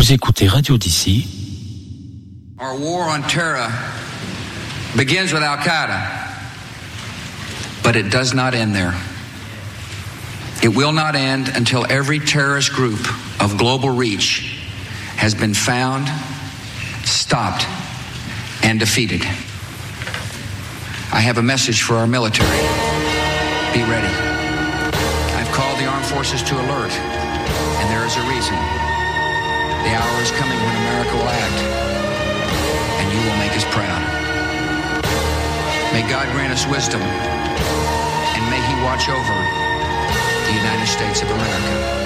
Vous écoutez Radio d'ici. Our war on terror begins with Al-Qaeda, but it does not end there. It will not end until every terrorist group of global reach has been found, stopped, and defeated. I have a message for our military. Be ready. I've called the armed forces to alert, and there is a reason. The hour is coming when America will act, and you will make us proud. May God grant us wisdom, and may He watch over the United States of America.